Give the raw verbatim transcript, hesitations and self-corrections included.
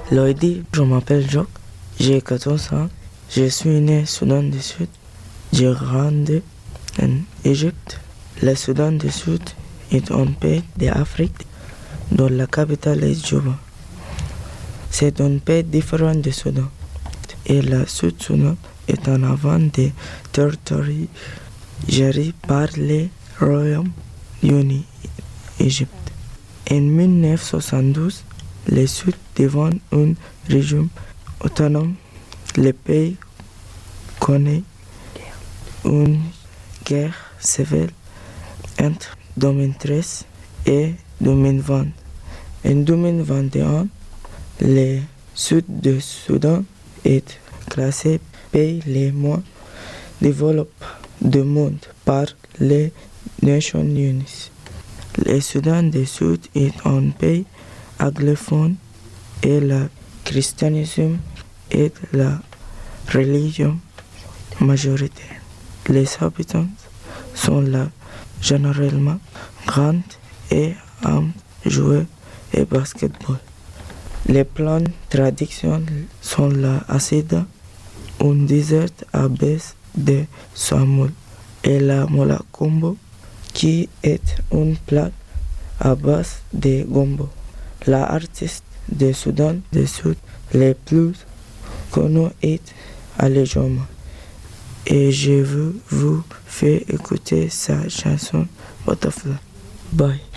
Loïdi, je m'appelle Jacques, j'ai quatorze ans, je suis né au Soudan du Sud, j'ai grandi en Égypte. Le Soudan du Sud est un pays d'Afrique dont la capitale est Djouba. C'est un pays différent du Soudan et le Sud-Soudan est en avant des territoires gérés par le Royaume-Uni Égypte. En mille neuf cent soixante-douze, le Sud devint une région autonome. Le pays connaît une guerre civile entre deux mille treize et deux mille vingt. En deux mille vingt et un, le Sud du Soudan est classé pays les moins développés du monde par les Nations Unies. Le Soudan du Sud est un pays anglophone et le christianisme est la religion majoritaire. Les habitants sont là généralement grands et aiment jouer au basketball. Les plans traditionnels sont la asida, un dessert à base de semoule, et la mola combo, qui est un plat à base de gombo. L'artiste du Soudan du Sud le plus connu est Ali Joma. Et je veux vous faire écouter sa chanson Butterfly. Bye.